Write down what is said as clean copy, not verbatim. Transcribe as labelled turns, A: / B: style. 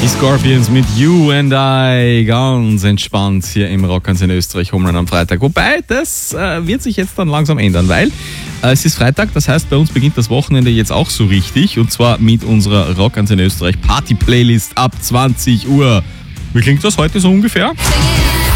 A: Die Scorpions mit You and I, ganz entspannt hier im Rock'n'S in Österreich, Home Run am Freitag. Wobei, das wird sich jetzt dann langsam ändern, weil es ist Freitag, das heißt, bei uns beginnt das Wochenende jetzt auch so richtig, und zwar mit unserer Rock'n'S in Österreich Party-Playlist ab 20 Uhr. Wie klingt das heute so ungefähr?